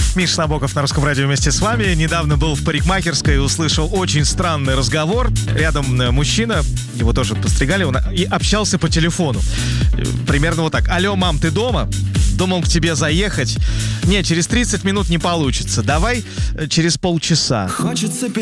Миша Набоков на Русском радио вместе с вами. Недавно был в парикмахерской и услышал очень странный разговор. Рядом мужчина, его тоже постригали, он и общался по телефону. Примерно вот так. Алло, мам, ты дома? Думал к тебе заехать. Не, через 30 минут не получится. Давай через полчаса. Хочется